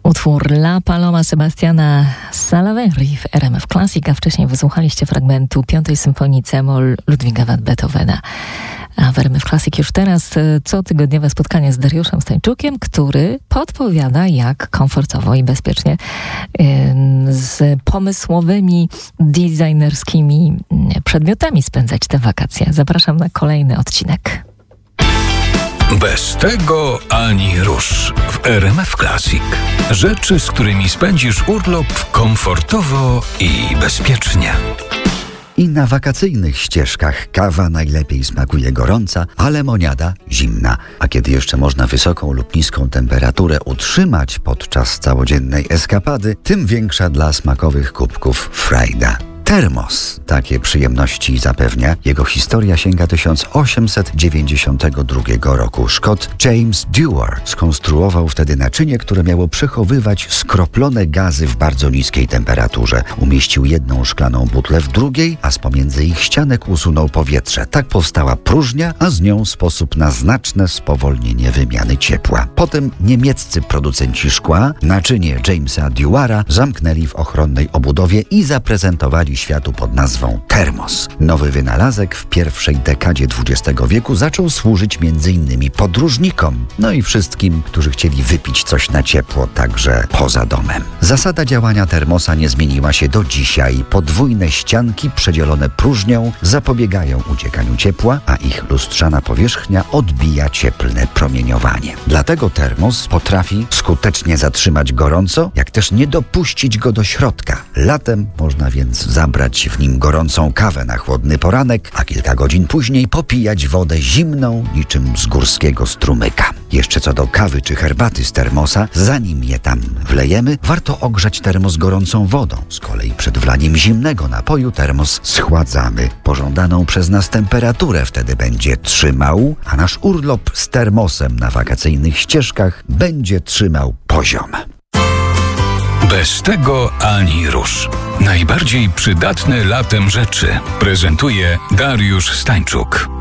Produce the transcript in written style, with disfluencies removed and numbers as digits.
Utwór La Paloma Sebastiana Salaverry w RMF Classic, a wcześniej wysłuchaliście fragmentu 5. Symfonii C-moll Ludwiga van Beethovena. A w RMF Classic już teraz cotygodniowe spotkanie z Dariuszem Stańczukiem, który podpowiada, jak komfortowo i bezpiecznie z pomysłowymi, designerskimi przedmiotami spędzać te wakacje. Zapraszam na kolejny odcinek. Bez tego ani rusz w RMF Classic. Rzeczy, z którymi spędzisz urlop komfortowo i bezpiecznie. I na wakacyjnych ścieżkach kawa najlepiej smakuje gorąca, a lemoniada zimna. A kiedy jeszcze można wysoką lub niską temperaturę utrzymać podczas całodziennej eskapady, tym większa dla smakowych kubków frajda. Termos takie przyjemności zapewnia. Jego historia sięga 1892 roku. Szkot James Dewar skonstruował wtedy naczynie, które miało przechowywać skroplone gazy w bardzo niskiej temperaturze. Umieścił jedną szklaną butlę w drugiej, a z pomiędzy ich ścianek usunął powietrze. Tak powstała próżnia, a z nią sposób na znaczne spowolnienie wymiany ciepła. Potem niemieccy producenci szkła naczynie Jamesa Dewara zamknęli w ochronnej obudowie i zaprezentowali światu pod nazwą termos. Nowy wynalazek w pierwszej dekadzie XX wieku zaczął służyć m.in. podróżnikom, no i wszystkim, którzy chcieli wypić coś na ciepło, także poza domem. Zasada działania termosa nie zmieniła się do dzisiaj. Podwójne ścianki przedzielone próżnią zapobiegają uciekaniu ciepła, a ich lustrzana powierzchnia odbija cieplne promieniowanie. Dlatego termos potrafi skutecznie zatrzymać gorąco, jak też nie dopuścić go do środka. Latem można więc zabrać w nim gorącą kawę na chłodny poranek, a kilka godzin później popijać wodę zimną niczym z górskiego strumyka. Jeszcze co do kawy czy herbaty z termosa, zanim je tam wlejemy, warto ogrzać termos gorącą wodą. Z kolei przed wlaniem zimnego napoju termos schładzamy. Pożądaną przez nas temperaturę wtedy będzie trzymał, a nasz urlop z termosem na wakacyjnych ścieżkach będzie trzymał poziom. Bez tego ani rusz. Najbardziej przydatne latem rzeczy prezentuje Dariusz Stańczuk.